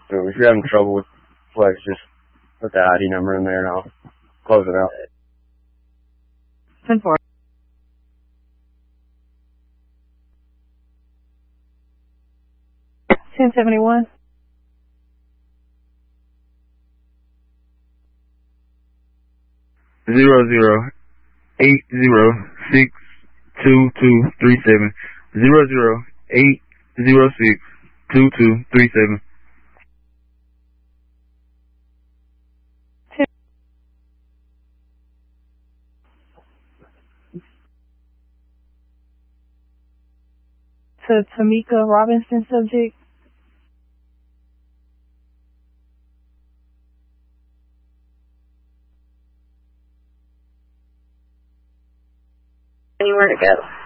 So if you're having trouble with Flex, just put the ID number in there and I'll close it out. 10-4. $10.71. Zero 8062237 0080622237. To Tamika Robinson, subject. Anywhere to go.